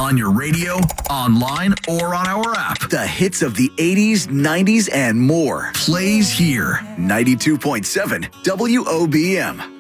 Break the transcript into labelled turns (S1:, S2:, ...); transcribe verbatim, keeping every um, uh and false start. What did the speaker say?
S1: On your radio, online, or on our app.
S2: The hits of the eighties, nineties, and more.
S1: Plays here.
S2: ninety-two point seven W O B M.